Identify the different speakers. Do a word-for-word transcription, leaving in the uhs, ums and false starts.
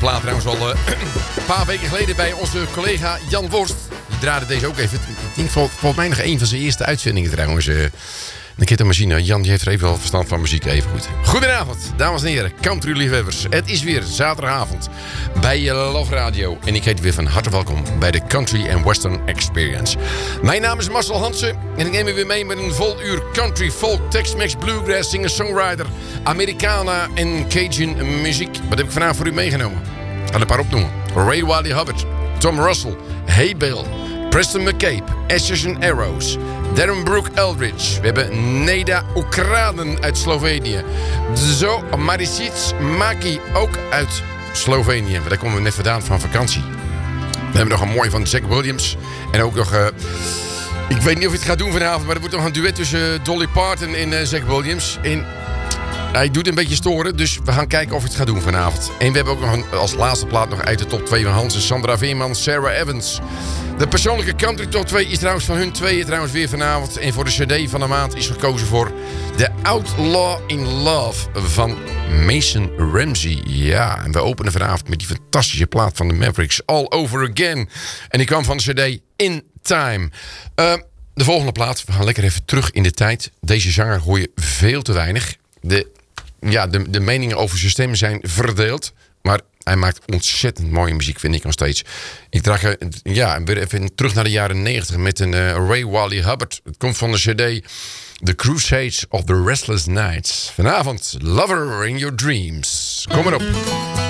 Speaker 1: plaat trouwens al uh, een paar weken geleden bij onze collega Jan Worst. Die draaide deze ook even. Ik denk vol, volgens mij nog een van zijn eerste uitzendingen trouwens. Uh, Dan kun je het maar zien. Jan die heeft er even wel verstand van muziek. Even goed. Goedenavond, dames en heren. Country liefhebbers. Het is weer zaterdagavond bij Love Radio. En ik heet u weer van harte welkom bij de Country and Western Experience. Mijn naam is Marcel Hansen. En ik neem u weer mee met een vol uur country, folk, Tex-Mex, bluegrass, singer-songwriter, Americana en Cajun muziek. Wat heb ik vanavond voor u meegenomen? Ik ga een paar opnoemen. Ray Wylie Hubbard, Tom Russell, Hey Bill, Preston McCabe, Ashes and Arrows, Darren Brooke Eldridge. We hebben Neda Ukraden uit Slovenië. Zo, Maricic Maki ook uit Slovenië. Maar daar komen we net vandaan van vakantie. We hebben nog een mooi van Zach Williams. En ook nog... Uh, ik weet niet of je het gaat doen vanavond, maar er wordt nog een duet tussen Dolly Parton en uh, Zach Williams. En hij doet een beetje storen, dus we gaan kijken of je het gaat doen vanavond. En we hebben ook nog een, als laatste plaat nog uit de top twee van Hansen. Sandra Veerman, Sarah Evans. De persoonlijke country top twee is trouwens van hun tweeën trouwens weer vanavond. En voor de cd van de maand is gekozen voor The Outlaw in Love van Mason Ramsey. Ja, en we openen vanavond met die fantastische plaat van de Mavericks, All Over Again. En die kwam van de cd In Time. Uh, de volgende plaat, we gaan lekker even terug in de tijd. Deze zanger hoor je veel te weinig. De, ja, de, de meningen over zijn stem zijn verdeeld. Maar hij maakt ontzettend mooie muziek, vind ik nog steeds. Ik draag ja, weer even terug naar de jaren negentig met een uh, Ray Wylie Hubbard. Het komt van de cd The Crusades of the Restless Nights. Vanavond, Lover in Your Dreams. Kom maar op.